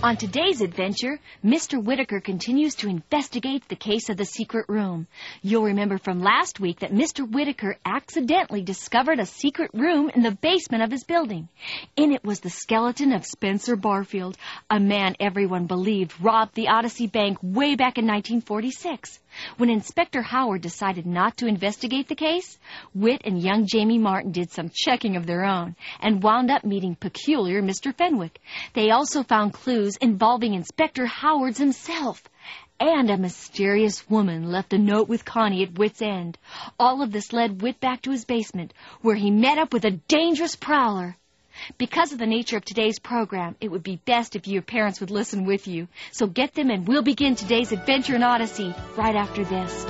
On today's adventure, Mr. Whitaker continues to investigate the case of the secret room. You'll remember from last week that Mr. Whitaker accidentally discovered a secret room in the basement of his building. In it was the skeleton of Spencer Barfield, a man everyone believed robbed the Odyssey Bank way back in 1946. When Inspector Howard decided not to investigate the case, Whit and young Jamie Martin did some checking of their own and wound up meeting peculiar Mr. Fenwick. They also found clues involving Inspector Howard himself. And a mysterious woman left a note with Connie at Whit's end. All of this led Whit back to his basement, where he met up with a dangerous prowler. Because of the nature of today's program, it would be best if your parents would listen with you. So get them and we'll begin today's adventure in Odyssey right after this.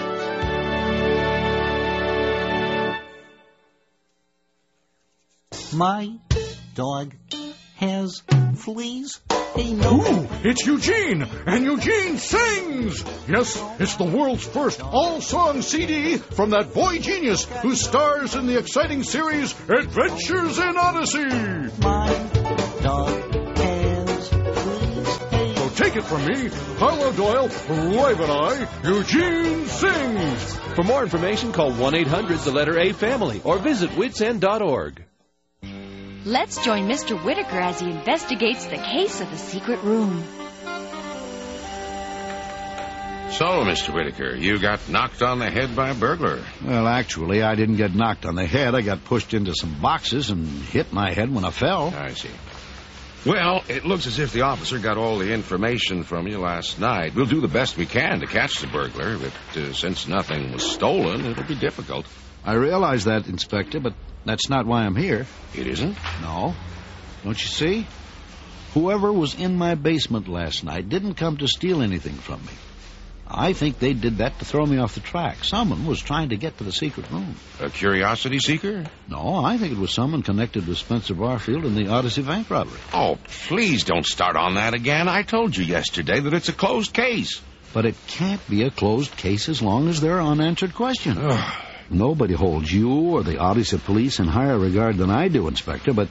My dog has fleas. Hey, no. Ooh, it's Eugene, and Eugene sings! Yes, it's the world's first all-song CD from that boy genius who stars in the exciting series Adventures in Odyssey. My dog has fleas. Hey. So take it from me, Harlow Doyle, Private Eye, Eugene sings! For more information, call 1-800 the letter A family or visit witsend.org. Let's join Mr. Whitaker as he investigates the case of the secret room. So, Mr. Whitaker, you got knocked on the head by a burglar. Well, actually, I didn't get knocked on the head. I got pushed into some boxes and hit my head when I fell. I see. Well, it looks as if the officer got all the information from you last night. We'll do the best we can to catch the burglar, but since nothing was stolen, it'll be difficult. I realize that, Inspector, but that's not why I'm here. It isn't? No. Don't you see? Whoever was in my basement last night didn't come to steal anything from me. I think they did that to throw me off the track. Someone was trying to get to the secret room. A curiosity seeker? No, I think it was someone connected with Spencer Barfield and the Odyssey Bank robbery. Oh, please don't start on that again. I told you yesterday that it's a closed case. But it can't be a closed case as long as there are unanswered questions. Nobody holds you or the Odyssey police in higher regard than I do, Inspector, but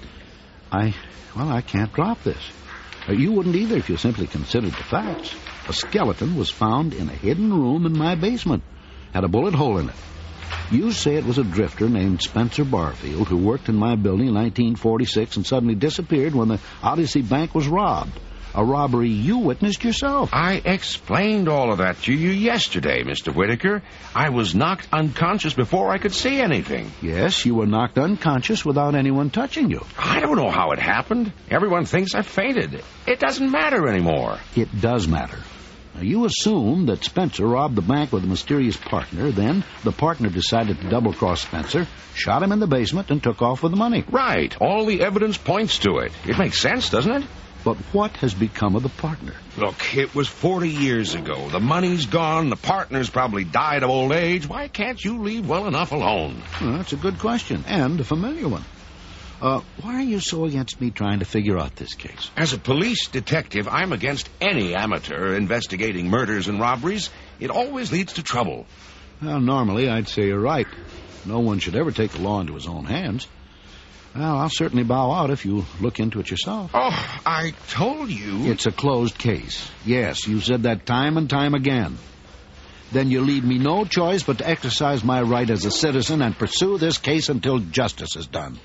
I can't drop this. You wouldn't either if you simply considered the facts. A skeleton was found in a hidden room in my basement. Had a bullet hole in it. You say it was a drifter named Spencer Barfield who worked in my building in 1946 and suddenly disappeared when the Odyssey Bank was robbed. A robbery you witnessed yourself. I explained all of that to you yesterday, Mr. Whitaker. I was knocked unconscious before I could see anything. Yes, you were knocked unconscious without anyone touching you. I don't know how it happened. Everyone thinks I fainted. It doesn't matter anymore. It does matter. Now, you assume that Spencer robbed the bank with a mysterious partner. Then the partner decided to double-cross Spencer, shot him in the basement, and took off with the money. Right. All the evidence points to it. It makes sense, doesn't it? But what has become of the partner? Look, it was 40 years ago. The money's gone. The partner's probably died of old age. Why can't you leave well enough alone? Well, that's a good question, and a familiar one. Why are you so against me trying to figure out this case? As a police detective, I'm against any amateur investigating murders and robberies. It always leads to trouble. Well, normally I'd say you're right. No one should ever take the law into his own hands. Well, I'll certainly bow out if you look into it yourself. Oh, I told you. It's a closed case. Yes, you said that time and time again. Then you leave me no choice but to exercise my right as a citizen and pursue this case until justice is done.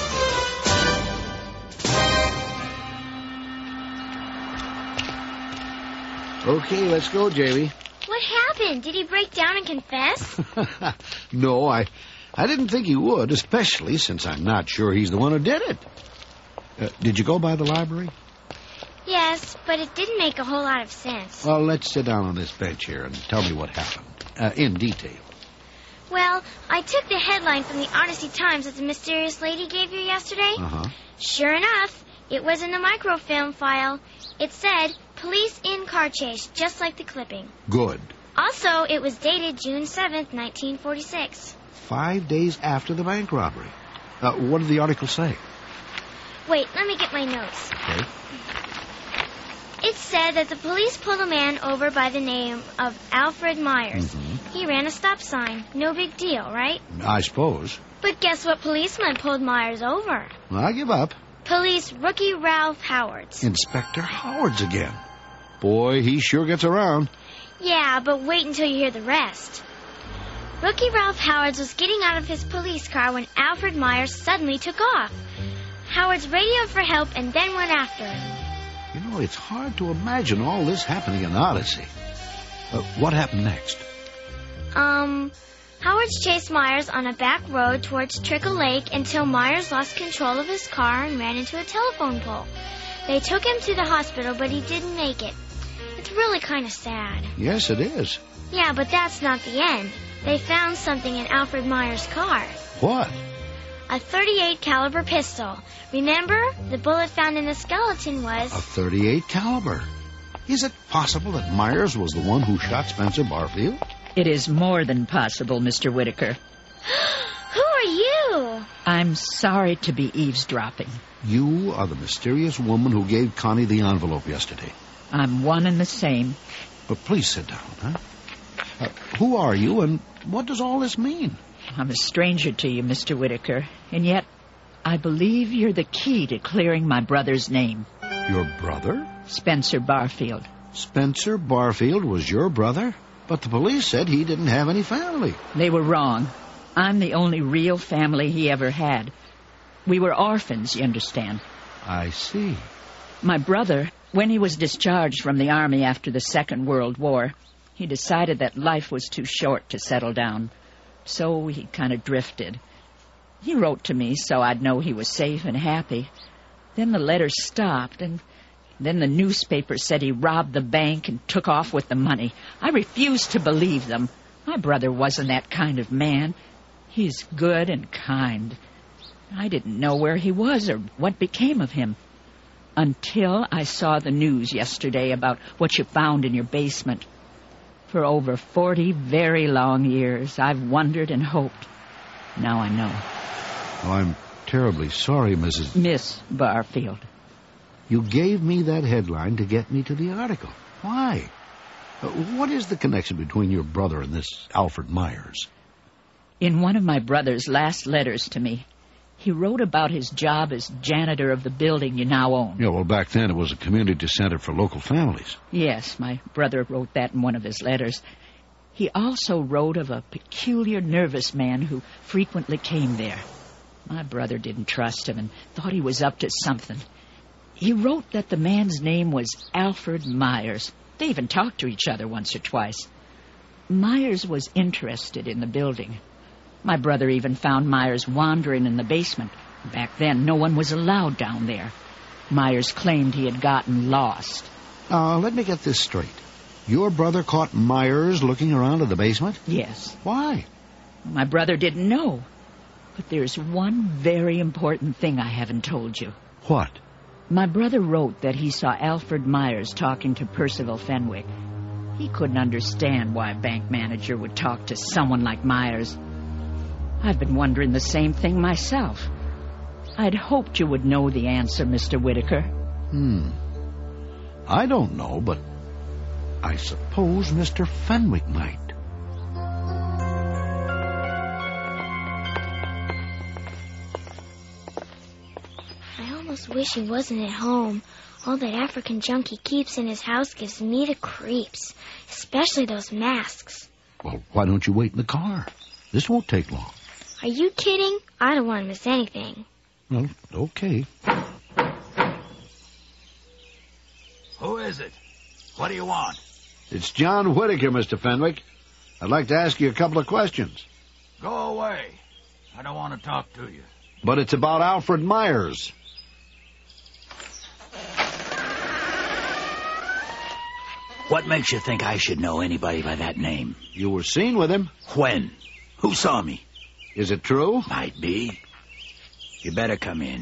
Okay, let's go, Jamie. What happened? Did he break down and confess? No, I didn't think he would, especially since I'm not sure he's the one who did it. Did you go by the library? Yes, but it didn't make a whole lot of sense. Well, let's sit down on this bench here and tell me what happened, in detail. Well, I took the headline from the Odyssey Times that the mysterious lady gave you yesterday. Sure enough, it was in the microfilm file. It said, "Police in car chase," just like the clipping. Good. Also, it was dated June 7th, 1946. 5 days after the bank robbery. What did the article say? Wait, let me get my notes. Okay. It said that the police pulled a man over by the name of Alfred Myers. He ran a stop sign. No big deal, right? I suppose. But guess what policeman pulled Myers over? Well, I give up. Police rookie Ralph Howards. Inspector Howards again. Boy, he sure gets around. Yeah, but wait until you hear the rest. Rookie Ralph Howards was getting out of his police car when Alfred Myers suddenly took off. Howards radioed for help and then went after him. You know, it's hard to imagine all this happening in Odyssey. What happened next? Howards chased Myers on a back road towards Trickle Lake until Myers lost control of his car and ran into a telephone pole. They took him to the hospital, but he didn't make it. It's really kind of sad. Yes, it is. Yeah, but that's not the end. They found something in Alfred Myers' car. What? A .38 caliber pistol. Remember, the bullet found in the skeleton was... A .38 caliber. Is it possible that Myers was the one who shot Spencer Barfield? It is more than possible, Mr. Whitaker. Who are you? I'm sorry to be eavesdropping. You are the mysterious woman who gave Connie the envelope yesterday. I'm one and the same. But please sit down, huh? Who are you, and what does all this mean? I'm a stranger to you, Mr. Whitaker, and yet I believe you're the key to clearing my brother's name. Your brother? Spencer Barfield. Spencer Barfield was your brother? But the police said he didn't have any family. They were wrong. I'm the only real family he ever had. We were orphans, you understand. I see. My brother, when he was discharged from the Army after the Second World War, he decided that life was too short to settle down. So he kind of drifted. He wrote to me so I'd know he was safe and happy. Then the letters stopped, and then the newspaper said he robbed the bank and took off with the money. I refused to believe them. My brother wasn't that kind of man. He's good and kind. I didn't know where he was or what became of him. Until I saw the news yesterday about what you found in your basement. For over 40 very long years, I've wondered and hoped. Now I know. Oh, I'm terribly sorry, Mrs. Miss Barfield. You gave me that headline to get me to the article. Why? What is the connection between your brother and this Alfred Myers? In one of my brother's last letters to me, he wrote about his job as janitor of the building you now own. Yeah, well, back then it was a community center for local families. Yes, my brother wrote that in one of his letters. He also wrote of a peculiar nervous man who frequently came there. My brother didn't trust him and thought he was up to something. He wrote that the man's name was Alfred Myers. They even talked to each other once or twice. Myers was interested in the building. My brother even found Myers wandering in the basement. Back then, no one was allowed down there. Myers claimed he had gotten lost. Let me get this straight. Your brother caught Myers looking around in the basement? Yes. Why? My brother didn't know. But there's one very important thing I haven't told you. What? My brother wrote that he saw Alfred Myers talking to Percival Fenwick. He couldn't understand why a bank manager would talk to someone like Myers. I've been wondering the same thing myself. I'd hoped you would know the answer, Mr. Whitaker. I don't know, but I suppose Mr. Fenwick might. I almost wish he wasn't at home. All that African junk he keeps in his house gives me the creeps, especially those masks. Well, why don't you wait in the car? This won't take long. Are you kidding? I don't want to miss anything. Well, okay. Who is it? What do you want? It's John Whitaker, Mr. Fenwick. I'd like to ask you a couple of questions. Go away. I don't want to talk to you. But it's about Alfred Myers. What makes you think I should know anybody by that name? You were seen with him. When? Who saw me? Is it true? Might be. You better come in.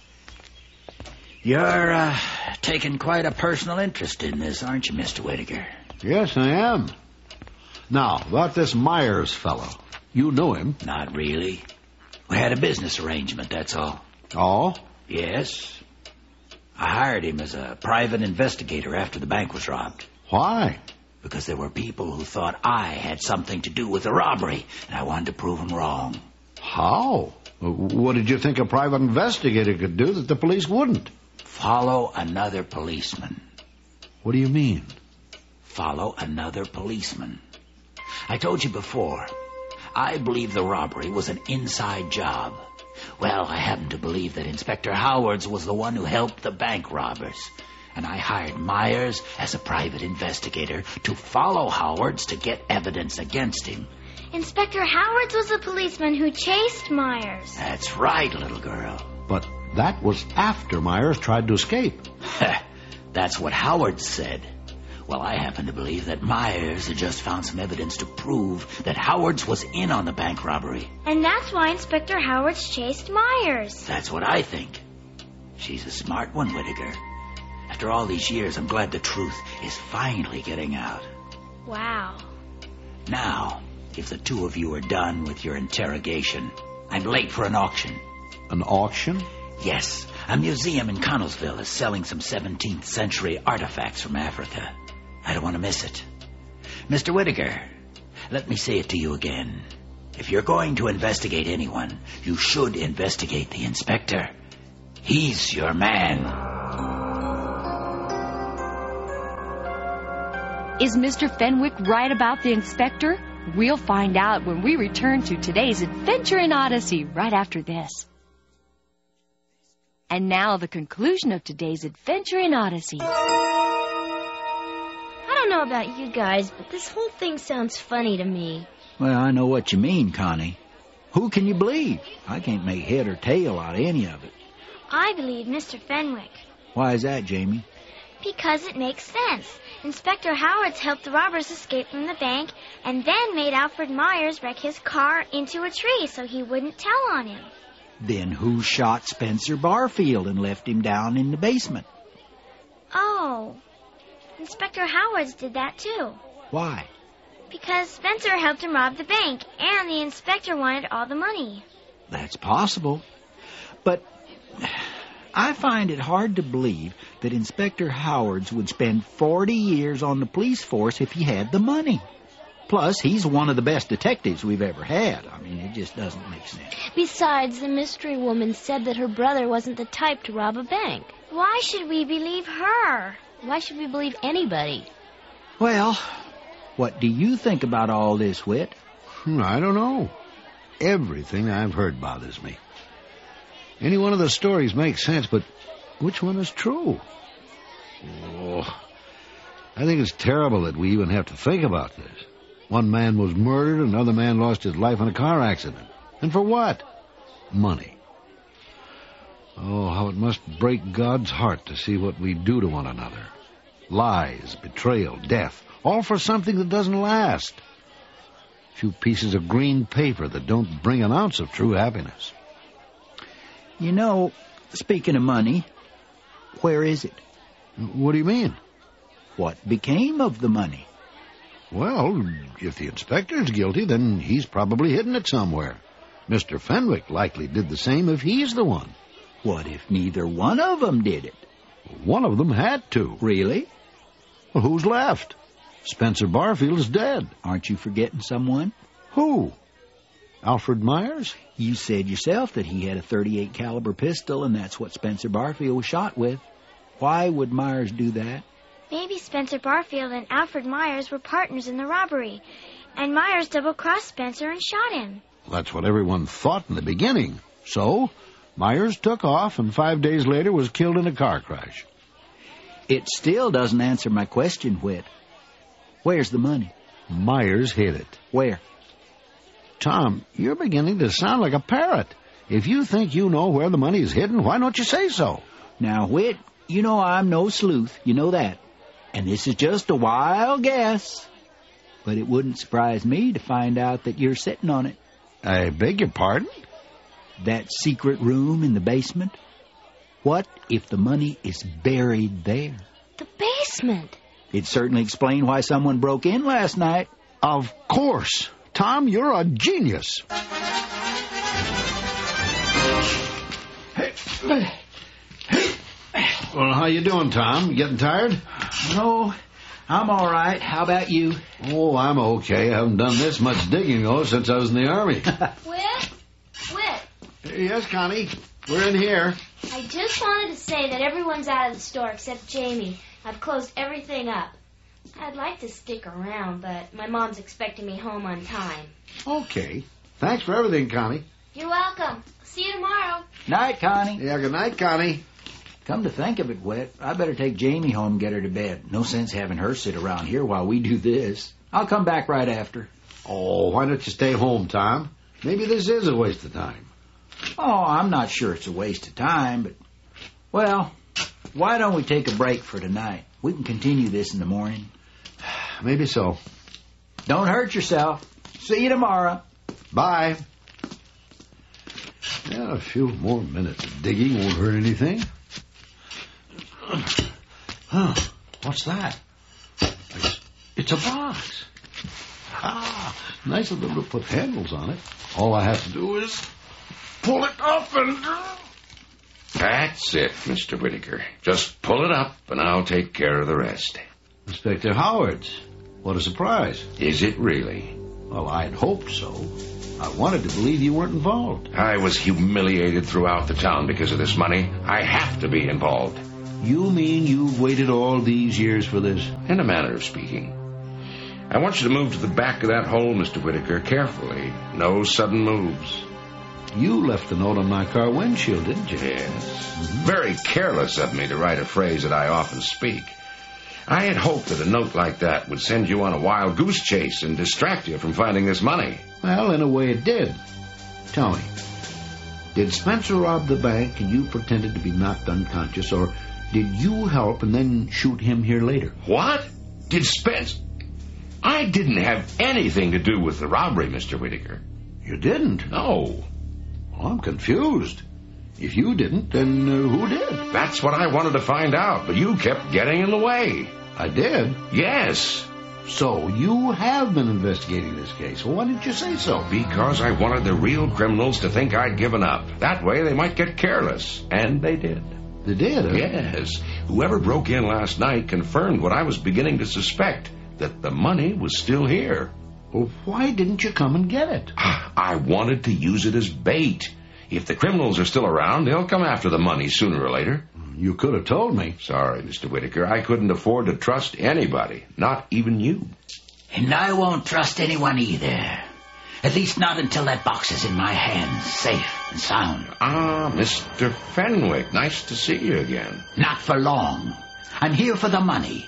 You're, taking quite a personal interest in this, aren't you, Mr. Whitaker? Yes, I am. Now, about this Myers fellow. You know him. Not really. We had a business arrangement, that's all. Oh? Yes. I hired him as a private investigator after the bank was robbed. Why? Because there were people who thought I had something to do with the robbery, and I wanted to prove them wrong. How? What did you think a private investigator could do that the police wouldn't? Follow another policeman. What do you mean? Follow another policeman. I told you before, I believe the robbery was an inside job. Well, I happen to believe that Inspector Howards was the one who helped the bank robbers. And I hired Myers as a private investigator to follow Howards to get evidence against him. Inspector Howards was the policeman who chased Myers. That's right, little girl. But that was after Myers tried to escape. That's what Howards said. Well, I happen to believe that Myers had just found some evidence to prove that Howards was in on the bank robbery. And that's why Inspector Howards chased Myers. That's what I think. She's a smart one, Whittaker. After all these years, I'm glad the truth is finally getting out. Wow. Now, if the two of you are done with your interrogation, I'm late for an auction. An auction? Yes. A museum in Connellsville is selling some 17th century artifacts from Africa. I don't want to miss it. Mr. Whittaker, let me say it to you again. If you're going to investigate anyone, you should investigate the inspector. He's your man. Is Mr. Fenwick right about the inspector? We'll find out when we return to today's Adventure in Odyssey right after this. And now the conclusion of today's Adventure in Odyssey. I don't know about you guys, but this whole thing sounds funny to me. Well, I know what you mean, Connie. Who can you believe? I can't make head or tail out of any of it. I believe Mr. Fenwick. Why is that, Jamie? Because it makes sense. Inspector Howards helped the robbers escape from the bank and then made Alfred Myers wreck his car into a tree so he wouldn't tell on him. Then who shot Spencer Barfield and left him down in the basement? Oh, Inspector Howards did that too. Why? Because Spencer helped him rob the bank, and the inspector wanted all the money. That's possible. But I find it hard to believe that Inspector Howards would spend 40 years on the police force if he had the money. Plus, he's one of the best detectives we've ever had. I mean, it just doesn't make sense. Besides, the mystery woman said that her brother wasn't the type to rob a bank. Why should we believe her? Why should we believe anybody? Well, what do you think about all this, Whit? I don't know. Everything I've heard bothers me. Any one of the stories makes sense, but which one is true? Oh, I think it's terrible that we even have to think about this. One man was murdered, another man lost his life in a car accident. And for what? Money. Oh, how it must break God's heart to see what we do to one another. Lies, betrayal, death, all for something that doesn't last. A few pieces of green paper that don't bring an ounce of true happiness. You know, speaking of money, where is it? What do you mean? What became of the money? Well, if the inspector's guilty, then he's probably hidden it somewhere. Mr. Fenwick likely did the same if he's the one. What if neither one of them did it? One of them had to. Really? Well, who's left? Spencer Barfield is dead. Aren't you forgetting someone? Who? Alfred Myers? You said yourself that he had a .38 caliber pistol, and that's what Spencer Barfield was shot with. Why would Myers do that? Maybe Spencer Barfield and Alfred Myers were partners in the robbery, and Myers double-crossed Spencer and shot him. That's what everyone thought in the beginning. So, Myers took off, and 5 days later was killed in a car crash. It still doesn't answer my question, Whit. Where's the money? Myers hid it. Where? Tom, you're beginning to sound like a parrot. If you think you know where the money is hidden, why don't you say so? Now, Whit, you know I'm no sleuth. You know that. And this is just a wild guess. But it wouldn't surprise me to find out that you're sitting on it. I beg your pardon? That secret room in the basement? What if the money is buried there? The basement? It'd certainly explain why someone broke in last night. Of course. Tom, you're a genius. Well, how you doing, Tom? You getting tired? No, I'm all right. How about you? Oh, I'm okay. I haven't done this much digging, though, since I was in the Army. Whit? Yes, Connie. We're in here. I just wanted to say that everyone's out of the store except Jamie. I've closed everything up. I'd like to stick around, but my mom's expecting me home on time. Okay. Thanks for everything, Connie. You're welcome. See you tomorrow. Night, Connie. Yeah, good night, Connie. Come to think of it, Whit, I better take Jamie home and get her to bed. No sense having her sit around here while we do this. I'll come back right after. Oh, why don't you stay home, Tom? Maybe this is a waste of time. Oh, I'm not sure it's a waste of time, but... Well, why don't we take a break for tonight? We can continue this in the morning. Maybe so. Don't hurt yourself. See you tomorrow. Bye. Yeah, a few more minutes of digging won't hurt anything. Huh, what's that? It's a box. Ah, nice of them to put handles on it. All I have to do is pull it up and... That's it, Mr. Whitaker. Just pull it up, and I'll take care of the rest. Inspector Howard, what a surprise. Is it really? Well, I'd hoped so. I wanted to believe you weren't involved. I was humiliated throughout the town because of this money. I have to be involved. You mean you've waited all these years for this? In a manner of speaking. I want you to move to the back of that hole, Mr. Whitaker, carefully. No sudden moves. You left a note on my car windshield, didn't you? Yes. Very careless of me to write a phrase that I often speak. I had hoped that a note like that would send you on a wild goose chase and distract you from finding this money. Well, in a way it did. Tell me, did Spencer rob the bank and you pretended to be knocked unconscious, or did you help and then shoot him here later? What? Did Spence... I didn't have anything to do with the robbery, Mr. Whitaker. You didn't? No. Well, I'm confused. If you didn't, then who did? That's what I wanted to find out, but you kept getting in the way. I did? Yes. So you have been investigating this case. Well, why didn't you say so? Because I wanted the real criminals to think I'd given up. That way they might get careless. And they did. They did, huh? Yes. Whoever broke in last night confirmed what I was beginning to suspect, that the money was still here. Well, why didn't you come and get it? I wanted to use it as bait. If the criminals are still around, they'll come after the money sooner or later. You could have told me. Sorry, Mr. Whitaker. I couldn't afford to trust anybody, not even you. And I won't trust anyone either. At least not until that box is in my hands, safe and sound. Ah, Mr. Fenwick, nice to see you again. Not for long. I'm here for the money.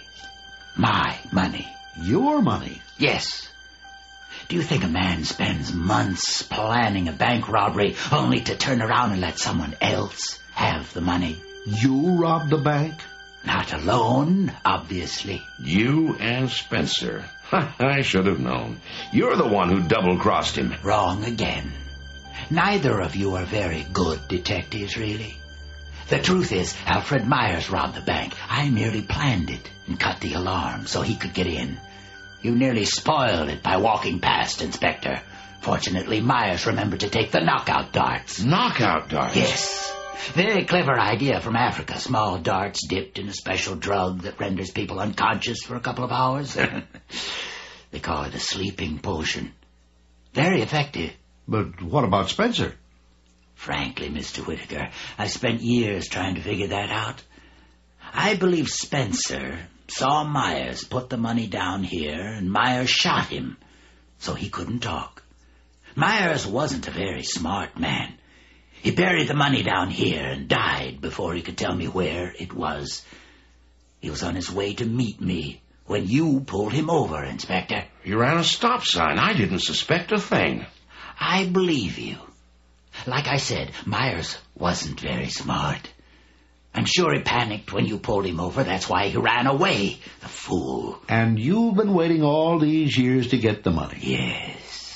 My money. Your money? Yes. Do you think a man spends months planning a bank robbery only to turn around and let someone else have the money? You robbed the bank? Not alone, obviously. You and Spencer. I should have known. You're the one who double-crossed him. Wrong again. Neither of you are very good detectives, really. The truth is, Alfred Myers robbed the bank. I merely planned it and cut the alarm so he could get in. You nearly spoiled it by walking past, Inspector. Fortunately, Myers remembered to take the knockout darts. Knockout darts? Yes. Very clever idea from Africa. Small darts dipped in a special drug that renders people unconscious for a couple of hours. They call it a sleeping potion. Very effective. But what about Spencer? Frankly, Mr. Whitaker, I spent years trying to figure that out. I believe Spencer saw Myers put the money down here, and Myers shot him, so he couldn't talk. Myers wasn't a very smart man. He buried the money down here and died before he could tell me where it was. He was on his way to meet me when you pulled him over, Inspector. You ran a stop sign. I didn't suspect a thing. I believe you. Like I said, Myers wasn't very smart. I'm sure he panicked when you pulled him over. That's why he ran away, the fool. And you've been waiting all these years to get the money. Yes.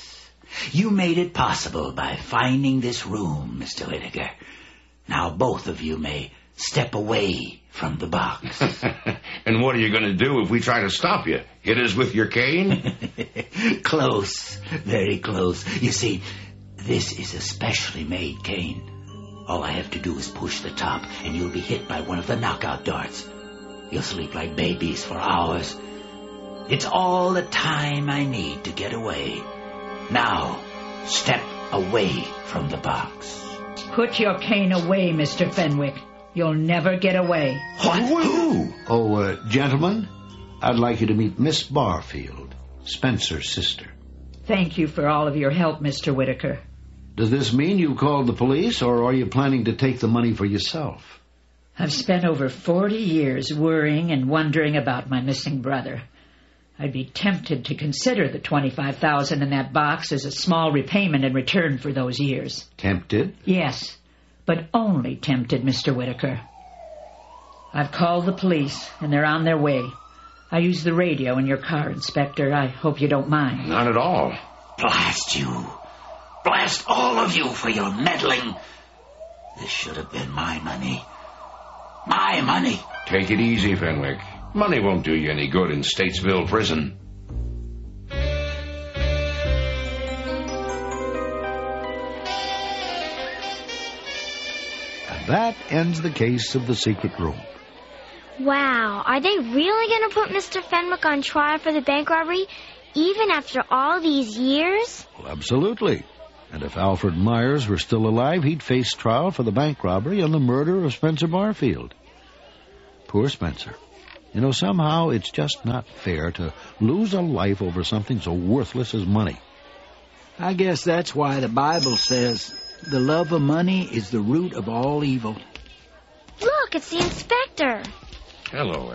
You made it possible by finding this room, Mr. Whitaker. Now both of you may step away from the box. And what are you going to do if we try to stop you? Hit us with your cane? Close. Very close. You see, this is a specially made cane. All I have to do is push the top, and you'll be hit by one of the knockout darts. You'll sleep like babies for hours. It's all the time I need to get away. Now, step away from the box. Put your cane away, Mr. Fenwick. You'll never get away. What? Who? Oh, gentlemen, I'd like you to meet Miss Barfield, Spencer's sister. Thank you for all of your help, Mr. Whitaker. Does this mean you called the police, or are you planning to take the money for yourself? I've spent over 40 years worrying and wondering about my missing brother. I'd be tempted to consider the $25,000 in that box as a small repayment in return for those years. Tempted? Yes, but only tempted, Mr. Whitaker. I've called the police, and they're on their way. I used the radio in your car, Inspector. I hope you don't mind. Not at all. Blast you. Blast all of you for your meddling. This should have been my money. My money. Take it easy, Fenwick. Money won't do you any good in Statesville Prison. And that ends the case of the secret room. Wow, are they really going to put Mr. Fenwick on trial for the bank robbery, even after all these years? Well, absolutely. And if Alfred Myers were still alive, he'd face trial for the bank robbery and the murder of Spencer Barfield. Poor Spencer. You know, somehow it's just not fair to lose a life over something so worthless as money. I guess that's why the Bible says the love of money is the root of all evil. Look, it's the inspector. Hello,